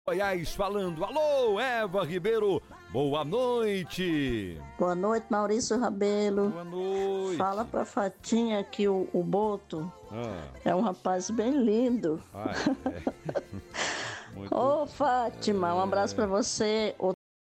Goiás falando. Alô, Eva Ribeiro, boa noite. Boa noite, Maurício Rabelo. Boa noite. Fala pra Fatinha que o Boto é um rapaz bem lindo. Muito... Ô, Fátima, um abraço pra você.